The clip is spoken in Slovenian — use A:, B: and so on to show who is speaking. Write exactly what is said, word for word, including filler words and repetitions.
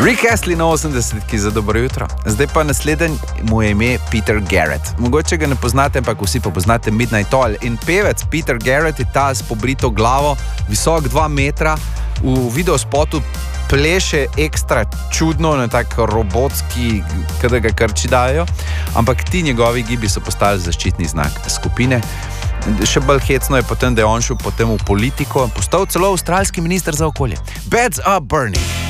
A: Rick Astley na osemdesetki za dobro jutro. Zdaj pa naslednji mu je ime Peter Garrett. Mogoče ga ne poznate, ampak vsi pa poznate Midnight Oil. In pevec Peter Garrett je ta s pobrito glavo, visok dva metra, v videospotu pleše ekstra čudno, na tak robotski, kada ga krči dajo, ampak ti njegovi gibi so postali zaščitni znak skupine. Še bolj hecno je potem, da je on šel potem v politiko, postal celo avstralski minister za okolje. Beds are burning.